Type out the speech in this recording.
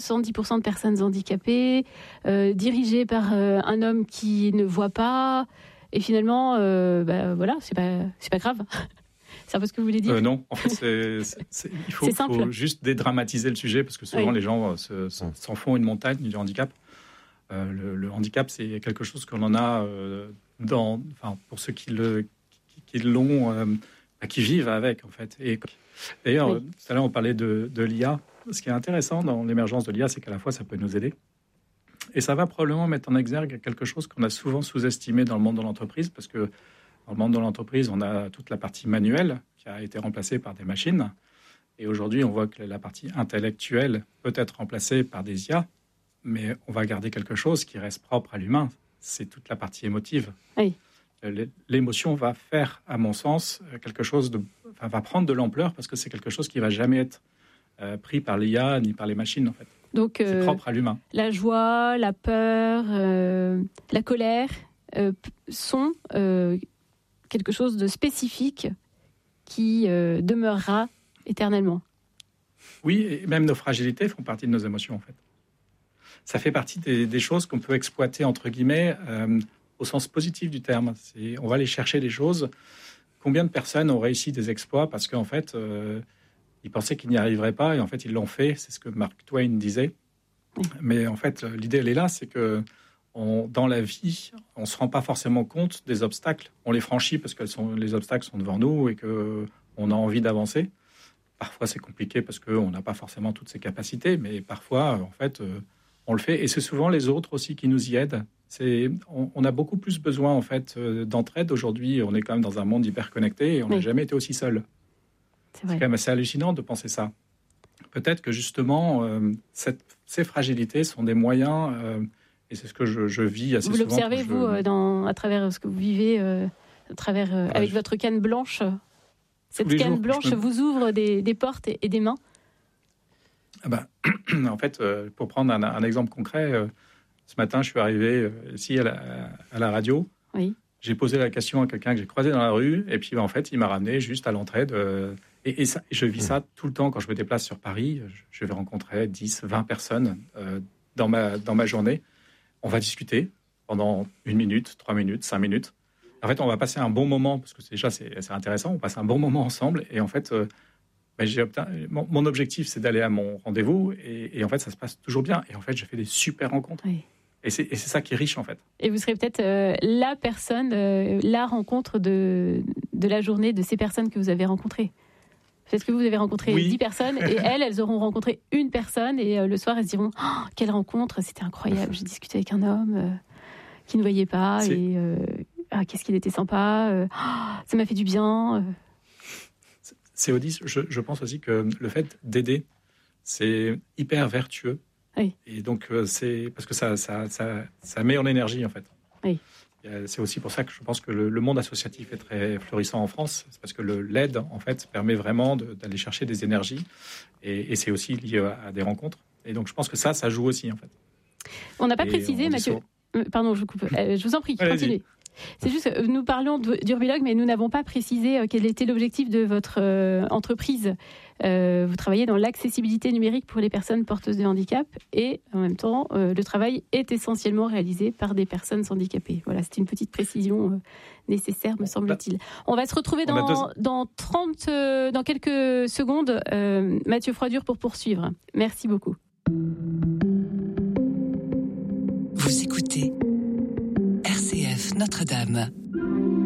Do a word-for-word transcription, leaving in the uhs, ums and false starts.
soixante-dix pour cent de personnes handicapées, euh, dirigé par euh, un homme qui ne voit pas. Et finalement, euh, bah, voilà, c'est pas, c'est pas grave. C'est un peu ce que vous voulez dire. euh, Non, en fait, c'est, c'est, c'est, il faut, faut juste dédramatiser le sujet parce que souvent oui. les gens se, se, s'en font une montagne du handicap. Euh, le, le handicap, c'est quelque chose qu'on en a euh, dans, enfin, pour ceux qui, le, qui, qui l'ont, euh, qui vivent avec, en fait. Et d'ailleurs, oui. tout à l'heure, on parlait de, de l'I A. Ce qui est intéressant dans l'émergence de l'I A, c'est qu'à la fois, ça peut nous aider. Et ça va probablement mettre en exergue quelque chose qu'on a souvent sous-estimé dans le monde de l'entreprise, parce que dans le monde de l'entreprise, on a toute la partie manuelle qui a été remplacée par des machines. Et aujourd'hui, on voit que la partie intellectuelle peut être remplacée par des I A, mais on va garder quelque chose qui reste propre à l'humain. C'est toute la partie émotive. Oui. L'émotion va faire, à mon sens, quelque chose de, enfin, va prendre de l'ampleur parce que c'est quelque chose qui ne va jamais être euh, pris par l'I A ni par les machines, en fait. Donc, c'est euh, propre à l'humain. La joie, la peur, euh, la colère euh, sont euh, quelque chose de spécifique qui euh, demeurera éternellement. Oui, et même nos fragilités font partie de nos émotions, en fait. Ça fait partie des, des choses qu'on peut exploiter, entre guillemets, euh, au sens positif du terme. C'est, on va aller chercher des choses. Combien de personnes ont réussi des exploits parce qu'en fait, euh, ils pensaient qu'ils n'y arriveraient pas et en fait, ils l'ont fait. C'est ce que Mark Twain disait. Oui. Mais en fait, l'idée, elle est là, c'est que on, dans la vie, on ne se rend pas forcément compte des obstacles. On les franchit parce que sont, les obstacles sont devant nous et qu'on a envie d'avancer. Parfois, c'est compliqué parce qu'on n'a pas forcément toutes ces capacités, mais parfois, en fait, euh, on le fait. Et c'est souvent les autres aussi qui nous y aident. C'est, on, on a beaucoup plus besoin, en fait, euh, d'entraide. Aujourd'hui, on est quand même dans un monde hyper connecté et on n'a oui. jamais été aussi seul. C'est, c'est quand même assez hallucinant de penser ça. Peut-être que, justement, euh, cette, ces fragilités sont des moyens... Euh, et c'est ce que je, je vis assez vous souvent. Vous l'observez, vous, je... dans, à travers ce que vous vivez, euh, à travers, euh, ouais, avec je... votre canne blanche. Cette canne jours, blanche me... vous ouvre des, des portes et, et des mains. Ah bah, en fait, euh, pour prendre un, un exemple concret, euh, ce matin, je suis arrivé euh, ici à la, à la radio. Oui. J'ai posé la question à quelqu'un que j'ai croisé dans la rue. Et puis, en fait, il m'a ramené juste à l'entrée. De... Et, et, ça, et je vis ça tout le temps quand je me déplace sur Paris. Je, je vais rencontrer dix, vingt personnes euh, dans, ma, dans ma journée. On va discuter pendant une minute, trois minutes, cinq minutes. En fait, on va passer un bon moment, parce que déjà, c'est, c'est intéressant. On passe un bon moment ensemble. Et en fait, euh, ben, j'ai obtenu, mon, mon objectif, c'est d'aller à mon rendez-vous. Et, et en fait, ça se passe toujours bien. Et en fait, je fais des super rencontres. Oui. Et, c'est, et c'est ça qui est riche, en fait. Et vous serez peut-être euh, la personne, euh, la rencontre de, de la journée de ces personnes que vous avez rencontrées. Peut-être que vous avez rencontré oui. dix personnes et elles, elles auront rencontré une personne et euh, le soir, elles se diront oh, « Quelle rencontre, c'était incroyable, j'ai discuté avec un homme euh, qui ne voyait pas c'est... et euh, ah, qu'est-ce qu'il était sympa, euh, oh, ça m'a fait du bien. Euh. » C'est Odis, je, je pense aussi que le fait d'aider, c'est hyper vertueux. Oui. Et donc, euh, c'est parce que ça, ça, ça, ça met en énergie, en fait. Oui. C'est aussi pour ça que je pense que le, le monde associatif est très florissant en France. C'est parce que le, l'aide, en fait, permet vraiment de, d'aller chercher des énergies. Et, et c'est aussi lié à, à des rencontres. Et donc, je pense que ça, ça joue aussi, en fait. On n'a pas et précisé, Mathieu. Sur... Pardon, je vous coupe. Euh, je vous en prie, continuez. C'est juste que nous parlons d'Urbilogue, mais nous n'avons pas précisé quel était l'objectif de votre euh, entreprise. Euh, vous travaillez dans l'accessibilité numérique pour les personnes porteuses de handicap et en même temps, euh, le travail est essentiellement réalisé par des personnes handicapées. Voilà, c'est une petite précision euh, nécessaire, me semble-t-il. On va se retrouver dans, dans, trente, euh, dans quelques secondes. Euh, Mathieu Froidure pour poursuivre. Merci beaucoup. Vous écoutez R C F Notre-Dame.